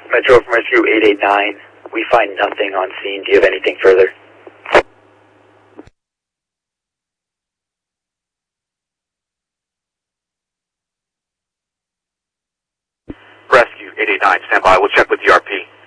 Metro from Rescue 889. We find nothing on scene. Do you have anything further? Rescue 889, stand by. We'll check with the RP.